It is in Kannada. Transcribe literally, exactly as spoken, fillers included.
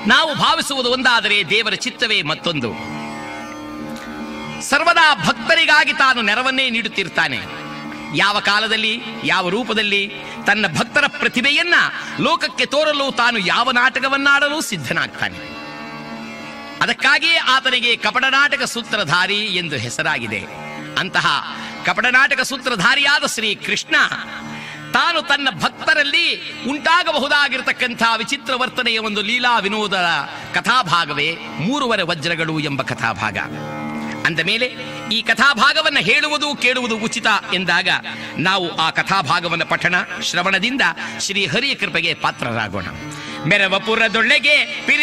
ನಾವು ಭಾವಿಸುವುದು ಒಂದಾದರೆ ದೇವರ ಚಿತ್ತವೇ ಮತ್ತೊಂದು. ಸರ್ವದಾ ಭಕ್ತರಿಗಾಗಿ ತಾನು ನೆರವನ್ನೇ ನೀಡುತ್ತಿರ್ತಾನೆ. ಯಾವ ಕಾಲದಲ್ಲಿ, ಯಾವ ರೂಪದಲ್ಲಿ ತನ್ನ ಭಕ್ತರ ಪ್ರತಿಭೆಯನ್ನ ಲೋಕಕ್ಕೆ ತೋರಲು ತಾನು ಯಾವ ನಾಟಕವನ್ನಾಡಲು ಸಿದ್ಧನಾಗ್ತಾನೆ. ಅದಕ್ಕಾಗಿಯೇ ಆತನಿಗೆ ಕಪಟನಾಟಕ ಸೂತ್ರಧಾರಿ ಎಂದು ಹೆಸರಾಗಿದೆ. ಅಂತಹ ಕಪಟನಾಟಕ ಸೂತ್ರಧಾರಿಯಾದ ಶ್ರೀ ಕೃಷ್ಣ ತಾನು ತನ್ನ ಭಕ್ತರಲ್ಲಿ ಉಂಟಾಗಬಹುದಾಗಿರತಕ್ಕಂಥ ವಿಚಿತ್ರ ವರ್ತನೆಯ ಒಂದು ಲೀಲಾ ವಿನೋದ ಕಥಾಭಾಗವೇ ಮೂರುವರೆ ವಜ್ರಗಳು ಎಂಬ ಕಥಾಭಾಗ. ಅಂದ ಮೇಲೆ ಈ ಕಥಾಭಾಗವನ್ನು ಹೇಳುವುದು ಕೇಳುವುದು ಉಚಿತ ಎಂದಾಗ ನಾವು ಆ ಕಥಾಭಾಗವನ್ನು ಪಠಣ ಶ್ರವಣದಿಂದ ಶ್ರೀ ಹರಿಯ ಕೃಪೆಗೆ ಪಾತ್ರರಾಗೋಣ. ಮೆರವಪುರದೊಳ್ಳೆಗೆ